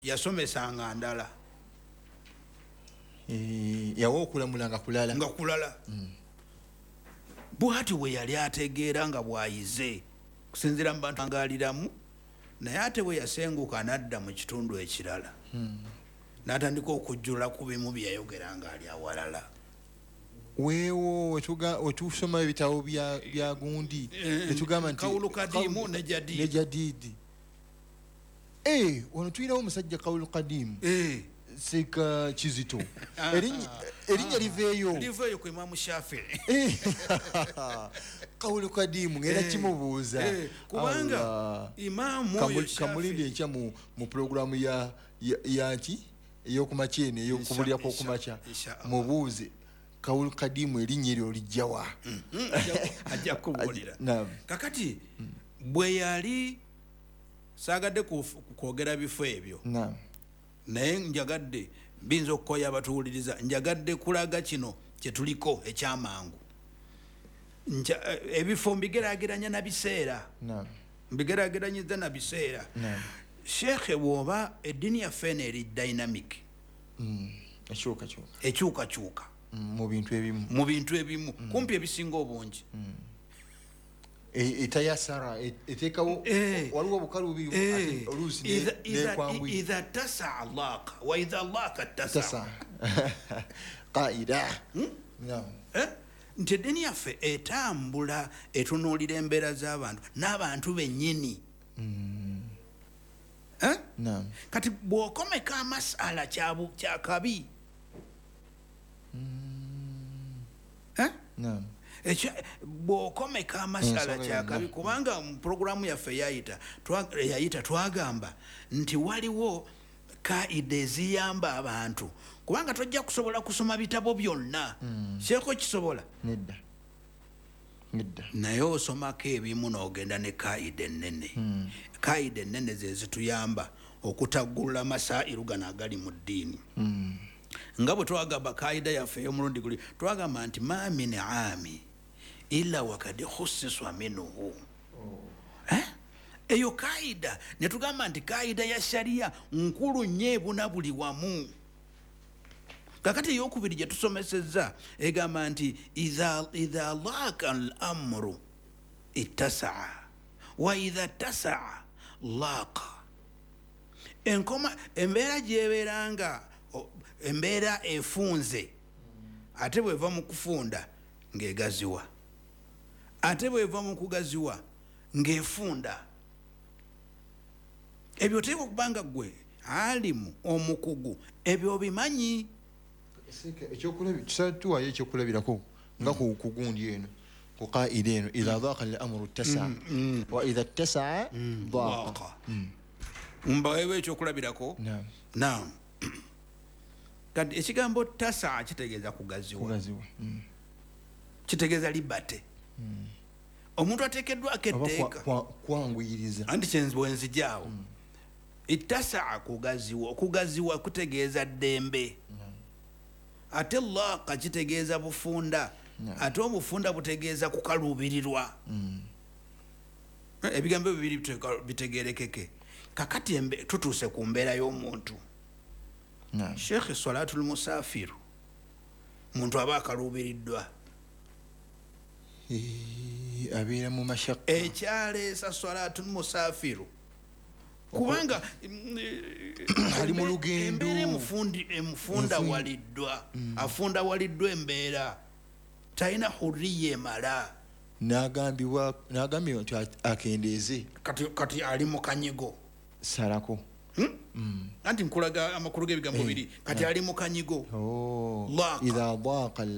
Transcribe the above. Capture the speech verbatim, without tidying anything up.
yasomesanga ndala eh yawo okulamulanga kulala nga kulala mm. Bwati we yali ategeera nga bwayize kusinzira mu bantu angaliramu naye ate we yasenguka nadda mu kitundu ekirala mm. N'atandika okujjula ku bimu bye yayogeranga ali awalala weewo wetuga wetusoma ebitabo bya bya gundi netugamba nti Kawulu Kadimu ne Jadid ne Jadid eh ono tuyinawo omusajja Kawulu Kadimu eh Seka Kizito erinnya erinnya liveeyo liveeyo ku Imam Shafi'i Kawulu Kadimu ngera kimubuuza kubanga Imam oyo kamulindi enkya mu mu programu ya yanki eyokumakyene eyokubulya kwokumakya mubuuze Kawulu Kadimu erinnya eryo lijjawa ajja kubulira naam kakati bwe yali sagadde kwogera bifo ebyo naam naye njagadde binza okukoya abatuwuliriza njagadde kulaga kino kyetuliko ekyamangu ebifo mbigerageranya na biseera naam mbigerageranyiza na biseera naam shekhe bwoba eddiini yaffe eno eri dynamic ekyuka kyuka ekyuka kyuka mu bintu ebimu mu bintu ebimu kumpi ebisinga obungi etayasara etekawo waliwo bukalu biri ate olusi ne kwangwi idha tasa laka wa idha laka tasa qaida naam eh nti eddiini yaffe etambula etunuulira embeera z'abantu n'abantu bennyini eh naam kati bw'okomeka amasala kyabu kyakabi eh naam echa bw'okomeka amasala kyakabi kubanga mu programu yaffe yayita yayita twagamba nti waliwo kaida eziyamba abantu kubanga tojja kusobola kusoma bitabo byonna kyeko kisobola nedda nedda naye osomako ebimu n'ogenda ne kaida ennene kaida ennene ze zituyamba okutaggulula masairu gano agali mu ddiini nga bwe twagamba kaida yaffe ey'omulundi guli twagamba nti ma min ami illa wakad khussiswa minhu eh eyo kaida netugamba nti kaida ya sharia nkulu nnyo ebuna buli wamu kakati eyokubiri gye tusomesezza egamba nti idha idha laka al-amru ittasaa wa idha tasaa laka enkoma embeera gyebeeranga embeera efunze ate bweva mu kufunda ng'egaziwa ate bweva mu kugaziwa ng'efunda ebyo oteekwa okubanga gwe alimu omukugu ebyo bimanyi ekyokulabira tusatuwayo ekyokulabirako nga ku kugundi eno ku qaida eno idha dhaqa al-amru ittasaa wa idha ittasaa dhaqa mbaweewo ekyokulabirako naam naam kati ekigambo tasaa kitegeeza kugaziwa kugaziwa kitegeeza libate omuntu ateekeddwako etteeka kwanguyiriza anti kyenzijaawo ittasaa kugaziwa okugaziwa kutegeeza ddembe ate laka kitegeeza bufunda ate obufunda butegeeza kukaluubirirwa ebigambo bibiri bitegeerekeke kakati tutuuse ku mbeera y'omuntu Sheikh Salatul Musafiru muntu aba akaluubiriddwa abeera mu mashaqqa ekyaleesa Salatul Musafiru kubanga ali mu lugendo embeera emufundi emufunda waliddwa afunda waliddwa embeera talina hurriya emala n'agambibwa n'agambibwa nti akendeeze kati kati ali mu kanyigo salako anti nkulaga amakulu g'ebigambo biri kati ali mu kanyigo idha dhaqa